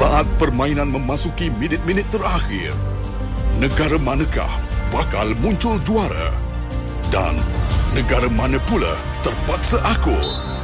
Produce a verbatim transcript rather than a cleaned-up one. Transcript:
Saat permainan memasuki minit-minit terakhir, negara manakah bakal muncul juara? Dan negara mana pula terpaksa akur?